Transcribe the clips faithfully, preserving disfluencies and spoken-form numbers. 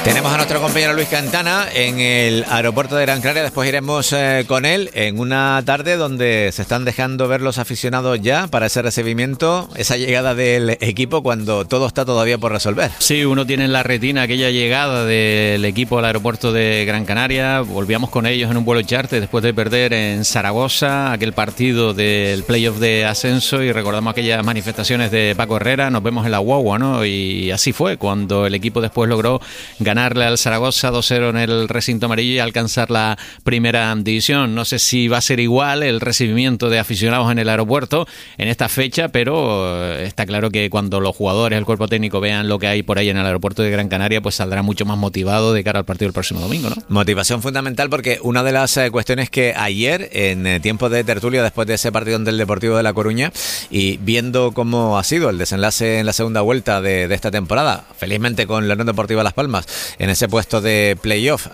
Tenemos a nuestro compañero Luis Cantana en el aeropuerto de Gran Canaria. Después iremos eh, con él en una tarde donde se están dejando ver los aficionados ya para ese recibimiento, esa llegada del equipo cuando todo está todavía por resolver. Sí, uno tiene en la retina aquella llegada del equipo al aeropuerto de Gran Canaria. Volvíamos con ellos en un vuelo charter después de perder en Zaragoza aquel partido del playoff de ascenso, y recordamos aquellas manifestaciones de Paco Herrera. Nos vemos en la guagua, ¿no? Y así fue cuando el equipo después logró ganarle al Zaragoza dos cero en el recinto amarillo y alcanzar la primera división. No sé si va a ser igual el recibimiento de aficionados en el aeropuerto en esta fecha, pero está claro que cuando los jugadores, el cuerpo técnico vean lo que hay por ahí en el aeropuerto de Gran Canaria, pues saldrá mucho más motivado de cara al partido del próximo domingo, ¿no? Motivación fundamental, porque una de las eh, cuestiones que ayer, en eh, tiempo de tertulia, después de ese partido del Deportivo de La Coruña, y viendo cómo ha sido el desenlace en la segunda vuelta de, de esta temporada, felizmente con la Unión Deportiva Las Palmas en ese puesto de playoff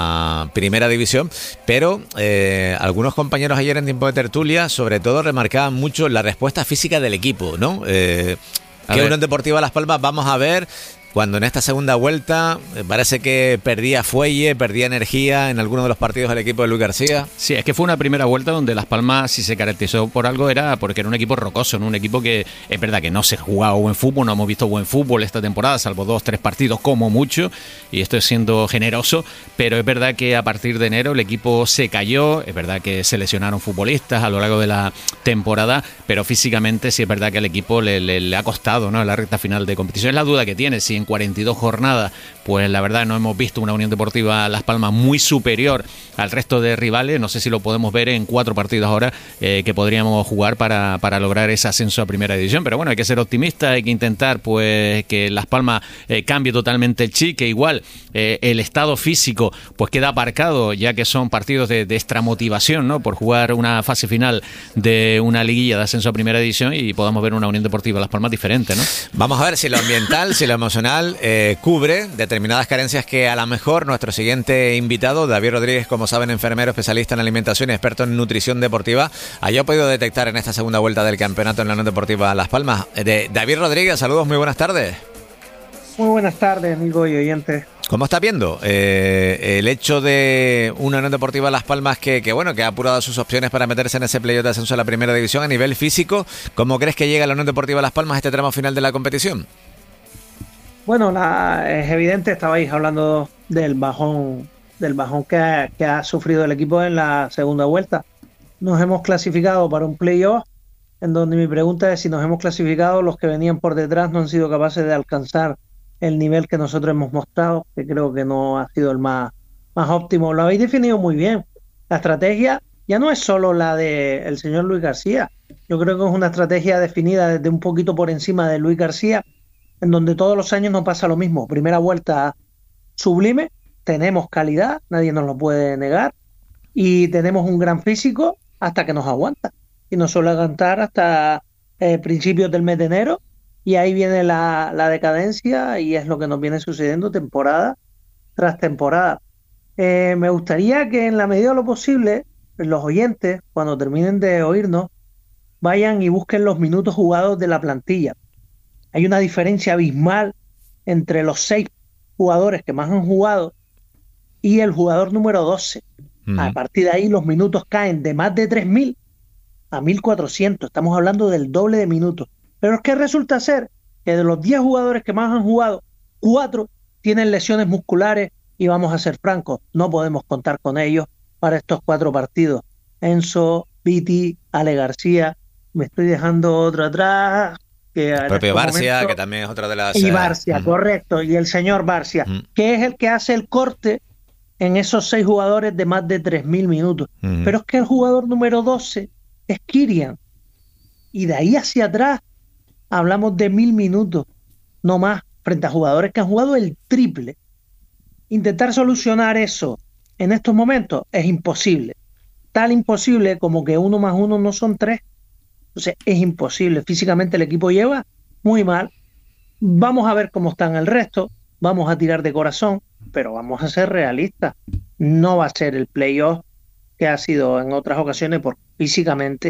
a Primera División, pero eh, algunos compañeros ayer en tiempo de tertulia sobre todo remarcaban mucho la respuesta física del equipo, ¿no? Eh, ¿Qué Unión Deportiva Las Palmas vamos a ver cuando en esta segunda vuelta parece que perdía fuelle, perdía energía en algunos de los partidos del equipo de Luis García? Sí, es que fue una primera vuelta donde Las Palmas, si se caracterizó por algo, era porque era un equipo rocoso, ¿no? Un equipo que es verdad que no se jugaba buen fútbol, no hemos visto buen fútbol esta temporada, salvo dos, tres partidos como mucho, y esto es siendo generoso, pero es verdad que a partir de enero el equipo se cayó, es verdad que se lesionaron futbolistas a lo largo de la temporada, pero físicamente sí es verdad que al equipo le, le, le ha costado, ¿no? En la recta final de competición. Es la duda que tiene, si en cuarenta y dos jornadas, pues la verdad no hemos visto una Unión Deportiva Las Palmas muy superior al resto de rivales. No sé si lo podemos ver en cuatro partidos ahora eh, que podríamos jugar para, para lograr ese ascenso a Primera División, pero bueno, hay que ser optimista, hay que intentar pues que Las Palmas eh, cambie totalmente el chip, que igual eh, el estado físico pues queda aparcado, ya que son partidos de, de extra motivación, ¿no? Por jugar una fase final de una liguilla de ascenso a Primera División y podamos ver una Unión Deportiva Las Palmas diferente, ¿no? Vamos a ver si lo ambiental, si lo emocional eh, cubre determinadas carencias que a lo mejor nuestro siguiente invitado, David Rodríguez, como saben, enfermero, especialista en alimentación y experto en nutrición deportiva, haya podido detectar en esta segunda vuelta del campeonato en la Unión Deportiva Las Palmas. De David Rodríguez, saludos, muy buenas tardes. Muy buenas tardes, amigo y oyente. ¿Cómo está viendo eh, el hecho de una Unión Deportiva Las Palmas que, que bueno que ha apurado sus opciones para meterse en ese playoff de ascenso a la Primera División a nivel físico? ¿Cómo crees que llega la Unión Deportiva Las Palmas a este tramo final de la competición? Bueno, la, es evidente, estabais hablando del bajón, del bajón que ha, que ha sufrido el equipo en la segunda vuelta. Nos hemos clasificado para un playoff, en donde mi pregunta es si nos hemos clasificado, los que venían por detrás no han sido capaces de alcanzar el nivel que nosotros hemos mostrado, que creo que no ha sido el más, más óptimo. Lo habéis definido muy bien. La estrategia ya no es solo la del señor Luis García. Yo creo que es una estrategia definida desde un poquito por encima de Luis García, en donde todos los años nos pasa lo mismo. Primera vuelta sublime, tenemos calidad, nadie nos lo puede negar, y tenemos un gran físico hasta que nos aguanta. Y nos suele aguantar hasta eh, principios del mes de enero, y ahí viene la, la decadencia, y es lo que nos viene sucediendo temporada tras temporada. Eh, me gustaría que en la medida de lo posible, los oyentes, cuando terminen de oírnos, vayan y busquen los minutos jugados de la plantilla. Hay una diferencia abismal entre los seis jugadores que más han jugado y el jugador número doce. Uh-huh. A partir de ahí los minutos caen de más de tres mil a mil cuatrocientos. Estamos hablando del doble de minutos. Pero es que resulta ser que de los diez jugadores que más han jugado, cuatro tienen lesiones musculares y vamos a ser francos, no podemos contar con ellos para estos cuatro partidos. Enzo, Viti, Ale García, me estoy dejando otro atrás... Que el propio Barcia, momento, que también es otra de las... Y Barcia, uh-huh. correcto, y el señor Barcia, uh-huh. que es el que hace el corte en esos seis jugadores de más de tres mil minutos. Uh-huh. Pero es que el jugador número doce es Kirian. Y de ahí hacia atrás hablamos de mil minutos, no más, frente a jugadores que han jugado el triple. Intentar solucionar eso en estos momentos es imposible. Tal imposible como que uno más uno no son tres. Entonces es imposible, físicamente el equipo lleva muy mal. Vamos a ver cómo están el resto, vamos a tirar de corazón, pero vamos a ser realistas. No va a ser el playoff que ha sido en otras ocasiones, porque físicamente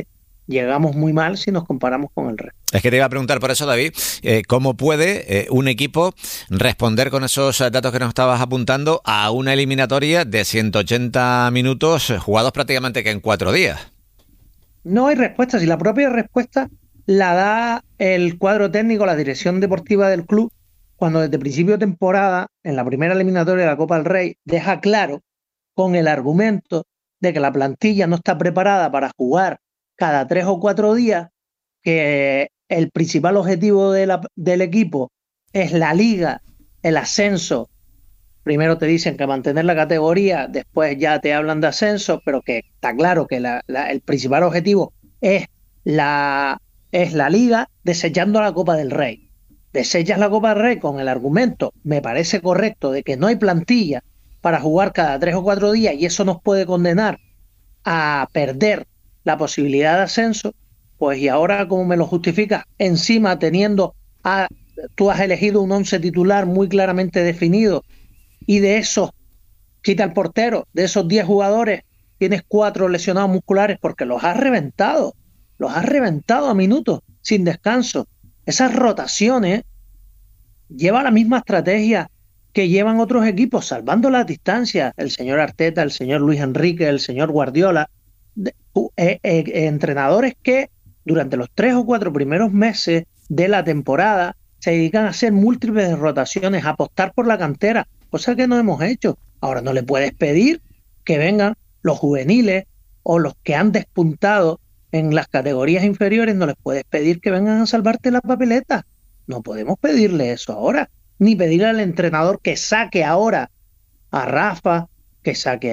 llegamos muy mal si nos comparamos con el resto. Es que te iba a preguntar por eso, David, eh, ¿cómo puede eh, un equipo responder con esos datos que nos estabas apuntando a una eliminatoria de ciento ochenta minutos jugados prácticamente que en cuatro días? No hay respuesta, si la propia respuesta la da el cuadro técnico, la dirección deportiva del club, cuando desde principio de temporada, en la primera eliminatoria de la Copa del Rey, deja claro con el argumento de que la plantilla no está preparada para jugar cada tres o cuatro días, que el principal objetivo de la, del equipo es la liga, el ascenso. Primero te dicen que mantener la categoría, después ya te hablan de ascenso, pero que está claro que la, la, el principal objetivo es la, es la liga, desechando la Copa del Rey. Desechas la Copa del Rey con el argumento, me parece correcto, de que no hay plantilla para jugar cada tres o cuatro días y eso nos puede condenar a perder la posibilidad de ascenso. Pues y ahora, ¿cómo me lo justificas? Encima teniendo, a, tú has elegido un once titular muy claramente definido y de esos, quita el portero, de esos diez jugadores tienes cuatro lesionados musculares porque los has reventado, los has reventado a minutos, sin descanso. Esas rotaciones llevan la misma estrategia que llevan otros equipos, salvando las distancias, el señor Arteta, el señor Luis Enrique, el señor Guardiola, de, eh, eh, entrenadores que durante los tres o cuatro primeros meses de la temporada se dedican a hacer múltiples rotaciones, a apostar por la cantera, cosa que no hemos hecho. Ahora no le puedes pedir que vengan los juveniles o los que han despuntado en las categorías inferiores, no les puedes pedir que vengan a salvarte la papeleta. No podemos pedirle eso ahora, ni pedirle al entrenador que saque ahora a Rafa, que saque